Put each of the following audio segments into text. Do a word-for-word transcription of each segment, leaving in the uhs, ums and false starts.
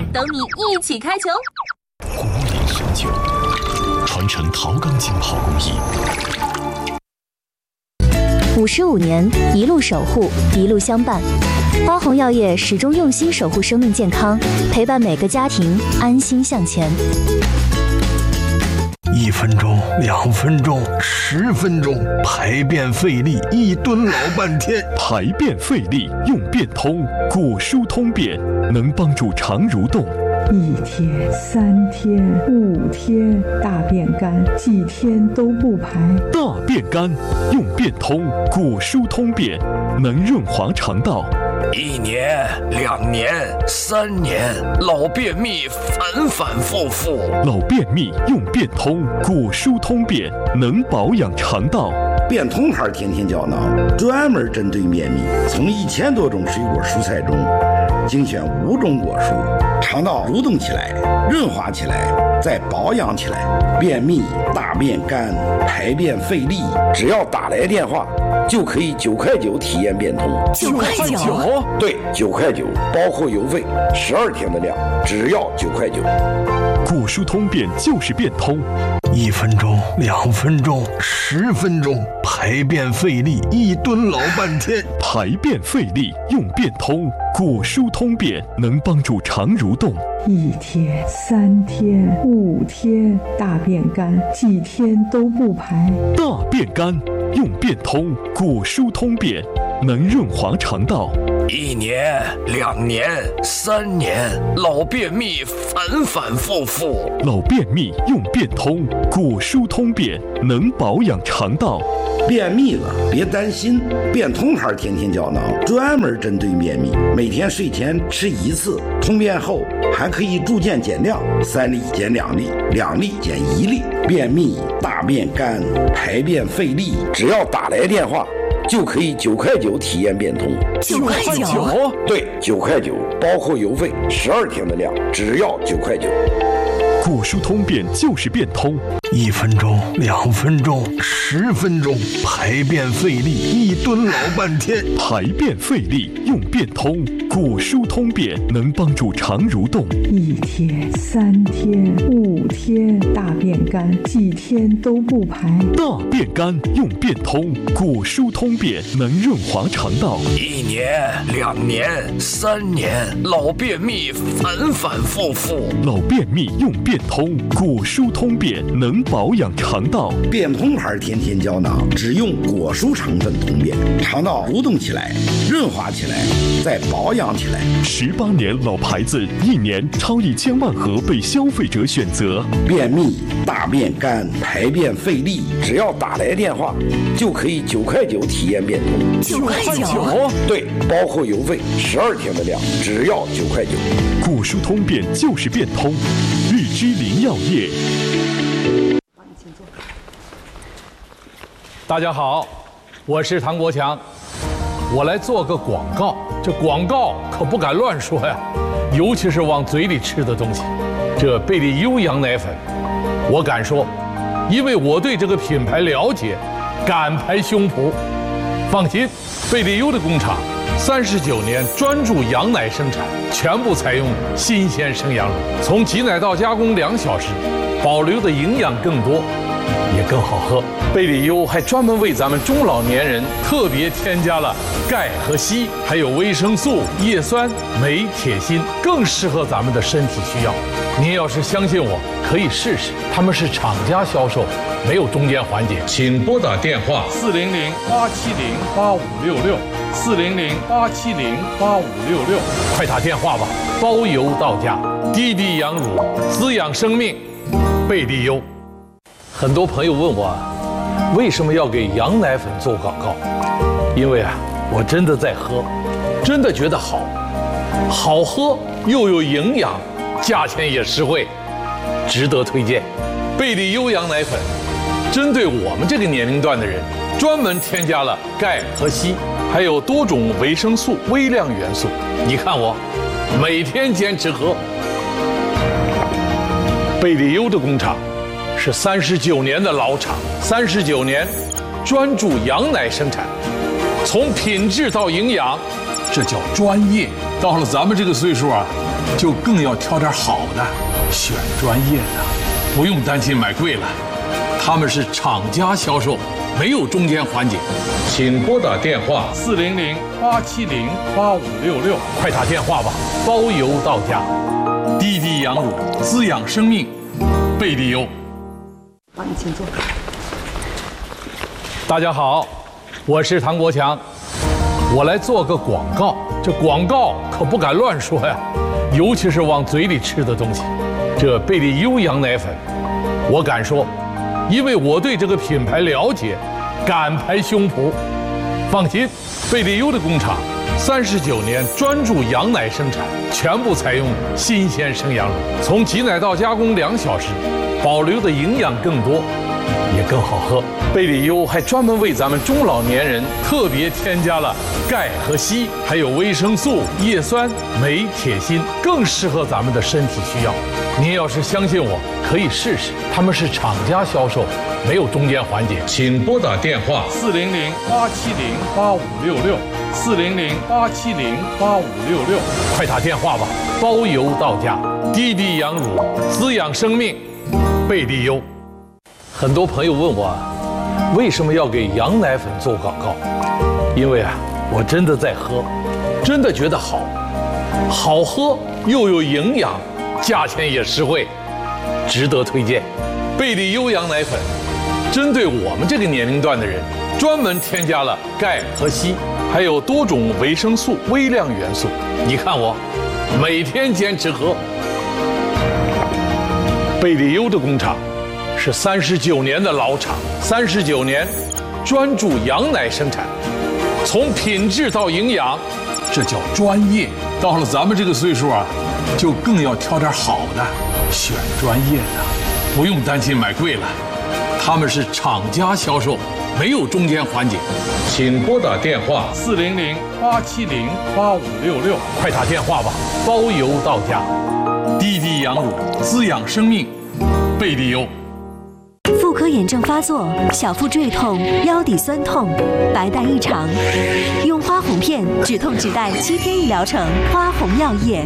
等你一起开球。 古典神酒，传承陶钢浸泡工艺。 五十五年，一路守护，一路相伴。花红药业始终用心守护生命健康，陪伴每个家庭安心向前。 一分钟，两分钟，十分钟，排便费力，一蹲老半天。 排便费力用便通，果蔬通便能帮助肠蠕动。 一天、三天、五天，大便干，几天都不排。 大便干用便通，果蔬通便能润滑肠道。 一年、两年、三年，老便秘反反复复。 老便秘用便通，果蔬通便能保养肠道。 便通牌天天胶囊专门针对便秘，从一千多种水果蔬菜中精选五种果蔬，肠道蠕动起来，润滑起来，再保养起来。便秘、大便干、排便费力，只要打来电话就可以九块九体验便通。 九块九？ 对，九块九，包括邮费，十二天的量，只要九块九。 果蔬通便就是便通。 一分钟，两分钟，十分钟，排便费力，一蹲老半天。 排便费力用便通，果蔬通便能帮助肠蠕动。 一天、三天、五天，大便干，几天都不排。 大便干用便通，果蔬通便能润滑肠道。 一年、两年、三年，老便秘反反复复。 老便秘用便通，果蔬通便能保养肠道。 便秘了别担心，便通牌天天胶囊专门针对便秘，每天睡前吃一次，通便后还可以逐渐减量，三粒减两粒，两粒减一粒。便秘、大便干、排便费力，只要打来电话就可以九块九体验便通。 九块九？ 对，九块九，包括邮费，十二天的量，只要九块九。 果蔬通便就是便通。 一分钟，两分钟，十分钟，排便费力，一蹲老半天。 排便费力用便通，果蔬通便能帮助肠蠕动。 一天、三天、五天，大便干，几天都不排。 大便干用便通，果蔬通便能润滑肠道。 一年、两年、三年，老便秘反反复复。 老便秘用便通，果蔬通便能保养肠道。 便通牌天天胶囊只用果蔬成分通便，肠道蠕动起来，润滑起来，再保养起来。 十八年老牌子，一年超一千万盒被消费者选择。 便秘、大便干、排便费力，只要打来电话就可以九块九体验便通。 九块九？ 对，包括邮费，十二天的量，只要九块九。 果蔬通便就是便通，日之林药业。 大家好，我是唐国强，我来做个广告。这广告可不敢乱说呀，尤其是往嘴里吃的东西。这贝利优羊奶粉，我敢说，因为我对这个品牌了解，敢拍胸脯。放心，贝利优的工厂三十九年专注羊奶生产，全部采用新鲜生羊乳，从挤奶到加工两小时，保留的营养更多，也更好喝。贝利优还专门为咱们中老年人特别添加了钙和硒，还有维生素、叶酸、镁、铁、锌，更适合咱们的身体需要。您要是相信我，可以试试。他们是厂家销售，没有中间环节。请拨打电话四零零八七零八五六六，四零零八七零八五六六，快打电话吧，包邮到家。滴滴羊乳，滋养生命，贝利优。很多朋友问我，为什么要给羊奶粉做广告？因为啊，我真的在喝，真的觉得好，好喝又有营养，价钱也实惠，值得推荐。贝利优羊奶粉针对我们这个年龄段的人，专门添加了钙和硒，还有多种维生素、微量元素。你看我每天坚持喝。贝利优的工厂是三十九年的老厂，三十九年专注羊奶生产，从品质到营养，这叫专业。到了咱们这个岁数啊， 就更要挑点好的，选专业的，不用担心买贵了。他们是厂家销售，没有中间环节。请拨打电话四零零八七零八五六六，快打电话吧，包邮到家。滴滴羊乳滋养生命，贝利优。 好，你请坐。 大家好，我是唐国强，我来做个广告。这广告可不敢乱说呀，尤其是往嘴里吃的东西。这贝利优羊奶粉，我敢说，因为我对这个品牌了解，敢拍胸脯。放心，贝利优的工厂三十九年专注羊奶生产，全部采用新鲜生羊乳，从挤奶到加工两小时，保留的营养更多，也更好喝。贝利优还专门为咱们中老年人特别添加了钙和硒，还有维生素、叶酸、镁、铁、锌，更适合咱们的身体需要。您要是相信我，可以试试。他们是厂家销售，没有中间环节。请拨打电话四零零八七零八五六六，四零零八七零八五六六，快打电话吧，包邮到家。滴滴羊乳滋养生命，贝利优。很多朋友问我，为什么要给羊奶粉做广告？因为啊，我真的在喝，真的觉得好，好喝又有营养，价钱也实惠，值得推荐。贝利优羊奶粉针对我们这个年龄段的人，专门添加了钙和硒，还有多种维生素、微量元素。你看我，每天坚持喝。贝利优的工厂是三十九年的老厂，三十九年专注羊奶生产，从品质到营养，这叫专业。到了咱们这个岁数啊，就更要挑点好的，选专业的，不用担心买贵了。他们是厂家销售，没有中间环节。请拨打电话四零零八七零八五六六，快打电话吧，包邮到家。滴滴羊乳滋养生命，贝利优。 妇科炎症发作，小腹坠痛，腰底酸痛，白带异常，用花红片止痛止带七天一疗程，花红药业。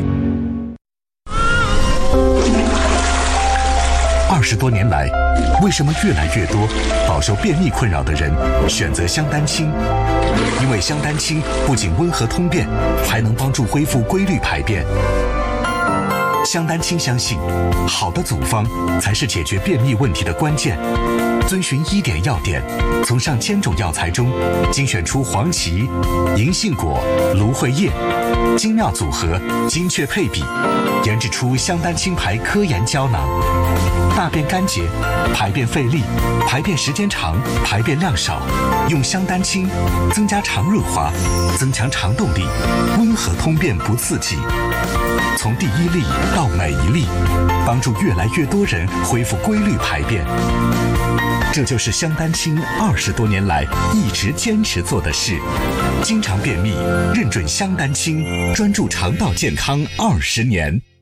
二十多年来，为什么越来越多饱受便秘困扰的人选择香丹清？因为香丹清不仅温和通便，还能帮助恢复规律排便。香丹清相信，好的组方才是解决便秘问题的关键。遵循医典要点，从上千种药材中精选出黄芪、银杏果、芦荟叶，精妙组合，精确配比，研制出香丹清牌科研胶囊。大便干结、排便费力、排便时间长、排便量少，用香丹清增加肠润滑，增强肠动力，温和通便不刺激。从第一粒到每一粒，帮助越来越多人恢复规律排便。这就是香丹清二十多年来一直坚持做的事。经常便秘，认准香丹清，专注肠道健康二十年。